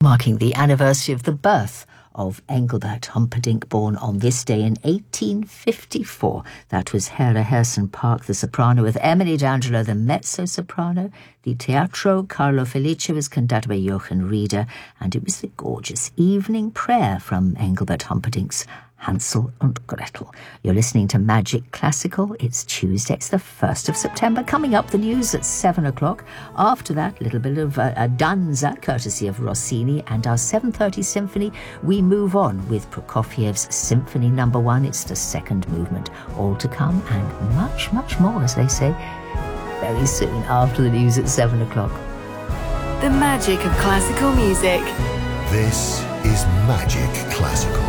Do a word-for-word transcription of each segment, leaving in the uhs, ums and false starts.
marking the anniversary of the birth of Engelbert Humperdinck, born on this day in eighteen fifty-four. That was Hera Herson Park, the soprano, with Emily D'Angelo, the mezzo-soprano. The Teatro Carlo Felice was conducted by Jochen Rieder, and it was the gorgeous Evening Prayer from Engelbert Humperdinck's Hansel and Gretel. You're listening to Magic Classical. It's Tuesday, it's the first of September. Coming up, the news at seven o'clock. After that, a little bit of uh, a danza, courtesy of Rossini, and our seven thirty symphony. We move on with Prokofiev's Symphony Number One. It's the second movement. All to come, and much, much more, as they say, very soon after the news at seven o'clock. The magic of classical music. This is Magic Classical.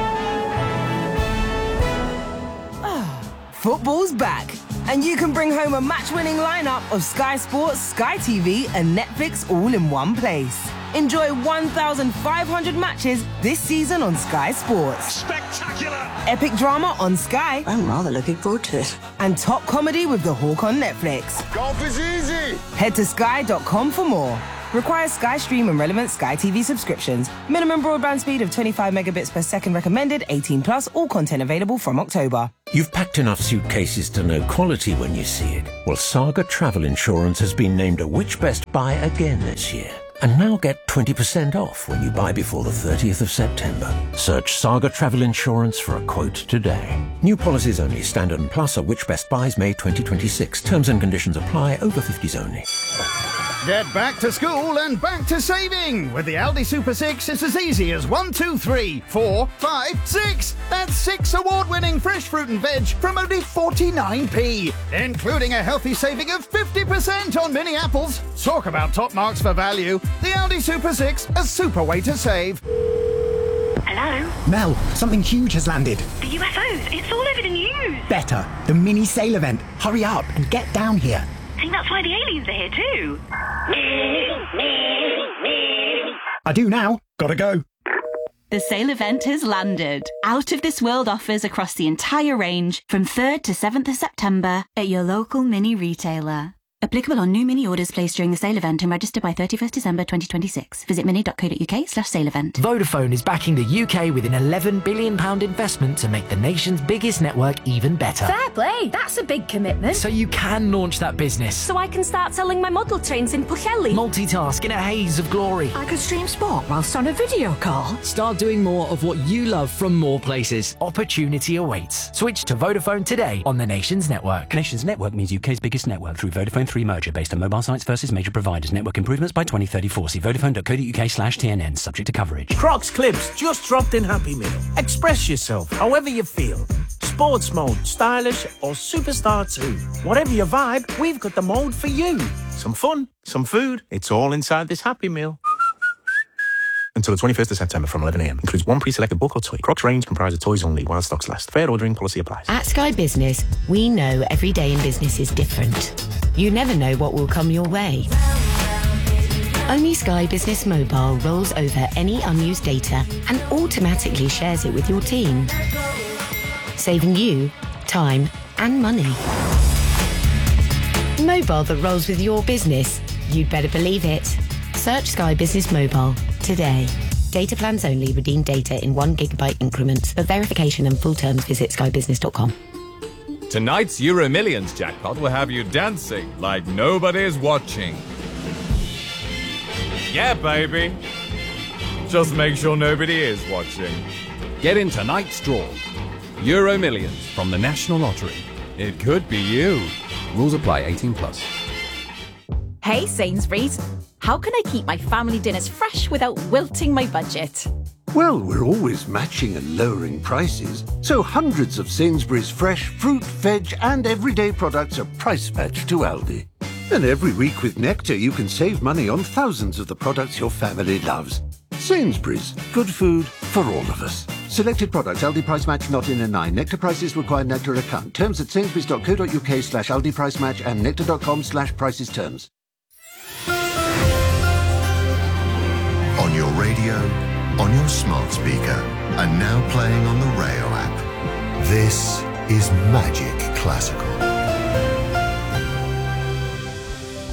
Football's back, and you can bring home a match-winning lineup of Sky Sports, Sky T V, and Netflix all in one place. Enjoy one thousand five hundred matches this season on Sky Sports. Spectacular! Epic drama on Sky. I'm rather looking forward to it. And top comedy with The Hawk on Netflix. Golf is easy! Head to sky dot com for more. Requires Sky Stream and relevant Sky T V subscriptions. Minimum broadband speed of twenty-five megabits per second recommended, eighteen plus, all content available from October. You've packed enough suitcases to know quality when you see it. Well, Saga Travel Insurance has been named a Which Best Buy again this year. And now get twenty percent off when you buy before the thirtieth of September. Search Saga Travel Insurance for a quote today. New policies only. Standard and Plus are Which Best Buys May twenty twenty-six. Terms and conditions apply. Over fifties only. Get back to school and back to saving! With the Aldi Super six, it's as easy as one, two, three, four, five, six! That's six award-winning fresh fruit and veg from only forty-nine p, including a healthy saving of fifty percent on mini apples. Talk about top marks for value. The Aldi Super six, a super way to save. Hello? Mel, something huge has landed. The U F Os, it's all over the news. Better, the mini sale event. Hurry up and get down here. I think that's why the aliens are here too. I do now. Gotta go. The sale event has landed. Out of this world offers across the entire range from third to seventh of September at your local mini retailer. Applicable on new mini orders placed during the sale event and registered by thirty-first December twenty twenty-six. Visit mini.co.uk slash sale event. Vodafone is backing the U K with an eleven billion pounds investment to make the nation's biggest network even better. Fair play, that's a big commitment. So you can launch that business. So I can start selling my model trains in Pwllheli. Multitask in a haze of glory. I could stream sport whilst on a video call. Start doing more of what you love from more places. Opportunity awaits. Switch to Vodafone today on the nation's network. Nation's network means U K's biggest network through Vodafone three merger based on mobile sites versus major providers. Network improvements by twenty thirty-four. See vodafone.co.uk slash TNN. Subject to coverage. Crocs Clips just dropped in Happy Meal. Express yourself however you feel. Sports mode, stylish or superstar too. Whatever your vibe, we've got the mode for you. Some fun, some food. It's all inside this Happy Meal. Until the twenty-first of September from eleven a m. Includes one pre-selected book or toy. Crocs range comprises toys only while stocks last. Fair ordering policy applies. At Sky Business, we know every day in business is different. You never know what will come your way. Only Sky Business Mobile rolls over any unused data and automatically shares it with your team, saving you time and money. Mobile that rolls with your business. You'd better believe it. Search Sky Business Mobile today. Data plans only. Redeem data in one gigabyte increments. For verification and full terms, visit sky business dot com. Tonight's Euro Millions jackpot will have you dancing like nobody's watching. Yeah, baby. Just make sure nobody is watching. Get in tonight's draw. Euro Millions from the National Lottery. It could be you. Rules apply. eighteen plus. Hey Sainsbury's, how can I keep my family dinners fresh without wilting my budget? Well, we're always matching and lowering prices, so hundreds of Sainsbury's fresh fruit, veg and everyday products are price matched to Aldi. And every week with Nectar you can save money on thousands of the products your family loves. Sainsbury's, good food for all of us. Selected products, Aldi price match not in a nine. Nectar prices require Nectar account. Terms at sainsbury's.co.uk slash Aldi price match and nectar.com slash prices terms. On your radio, on your smart speaker, and now playing on the Rayo app. This is Magic Classical.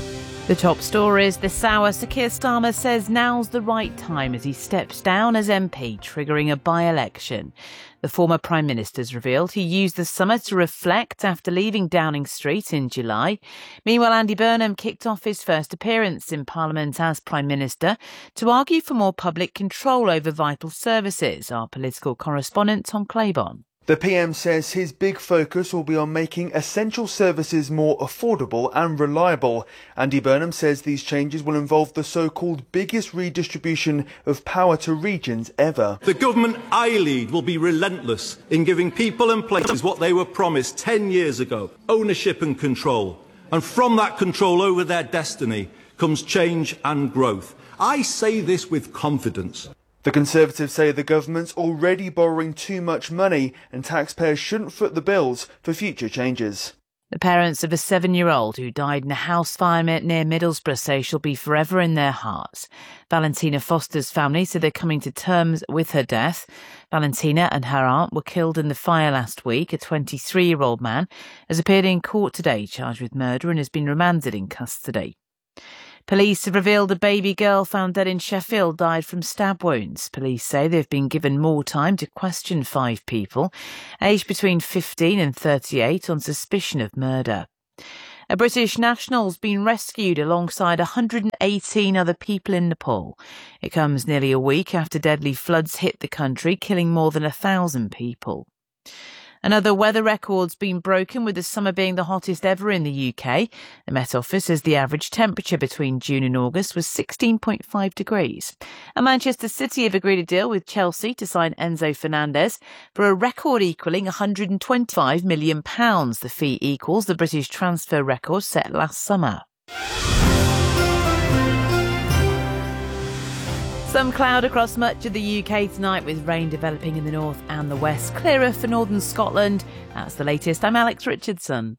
The top stories this hour. Sir Keir Starmer says now's the right time as he steps down as M P, triggering a by-election. The former Prime Minister's revealed he used the summer to reflect after leaving Downing Street in July. Meanwhile, Andy Burnham kicked off his first appearance in Parliament as Prime Minister to argue for more public control over vital services. Our political correspondent Tom Claiborne. The P M says his big focus will be on making essential services more affordable and reliable. Andy Burnham says these changes will involve the so-called biggest redistribution of power to regions ever. The government I lead will be relentless in giving people and places what they were promised ten years ago, ownership and control. And from that control over their destiny comes change and growth. I say this with confidence. The Conservatives say the government's already borrowing too much money and taxpayers shouldn't foot the bills for future changes. The parents of a seven-year-old who died in a house fire near Middlesbrough say she'll be forever in their hearts. Valentina Foster's family say they're coming to terms with her death. Valentina and her aunt were killed in the fire last week. A twenty-three-year-old man has appeared in court today charged with murder and has been remanded in custody. Police have revealed a baby girl found dead in Sheffield died from stab wounds. Police say they've been given more time to question five people, aged between fifteen and thirty-eight, on suspicion of murder. A British national's been rescued alongside one hundred eighteen other people in Nepal. It comes nearly a week after deadly floods hit the country, killing more than a thousand people. Another weather record's been broken, with the summer being the hottest ever in the U K. The Met Office says the average temperature between June and August was sixteen point five degrees. And Manchester City have agreed a deal with Chelsea to sign Enzo Fernandez for a record equalling one hundred twenty-five million pounds. The fee equals the British transfer record set last summer. Some cloud across much of the U K tonight, with rain developing in the north and the west. Clearer for northern Scotland. That's the latest. I'm Alex Richardson.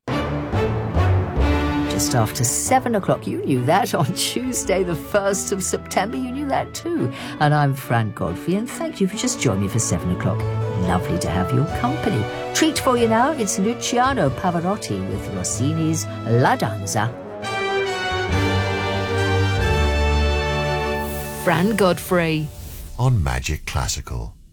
Just after seven o'clock. You knew that on Tuesday, the first of September. You knew that too. And I'm Fran Godfrey, and thank you for just joining me for seven o'clock. Lovely to have your company. Treat for you now. It's Luciano Pavarotti with Rossini's La Danza. Fran Godfrey on Magic Classical.